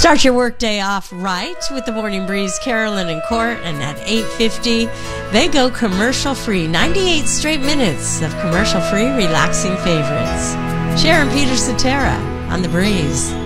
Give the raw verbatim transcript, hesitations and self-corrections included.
Start your workday off right with the Morning Breeze, Carolyn and Court, and at eight fifty, they go commercial-free. ninety-eight straight minutes of commercial-free, relaxing favorites. Sharon Peter Cetera on the Breeze.